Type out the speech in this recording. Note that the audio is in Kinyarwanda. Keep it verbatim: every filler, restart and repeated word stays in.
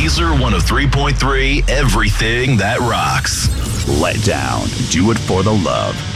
Weezer one oh three point three, everything that rocks. Let Down. Do it for the love.